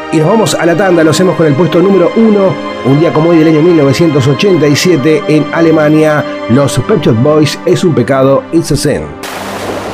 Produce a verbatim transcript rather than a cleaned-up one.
Y nos vamos a la tanda, lo hacemos con el puesto número uno. Un día como hoy del año mil novecientos ochenta y siete en Alemania, los Pet Shop Boys, Es un pecado, It's a Sin.